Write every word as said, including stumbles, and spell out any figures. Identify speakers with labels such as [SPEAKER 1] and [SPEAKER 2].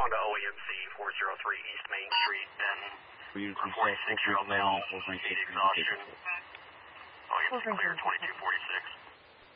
[SPEAKER 1] Honda O A M C four oh three East Main Street, Denton.
[SPEAKER 2] For you to
[SPEAKER 1] forty-six year old male,
[SPEAKER 2] full drink
[SPEAKER 1] heat exhaustion. Volume clear, twenty-two